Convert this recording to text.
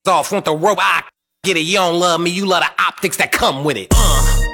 off, want the rope, I get it. You don't love me, you love the optics that come with it.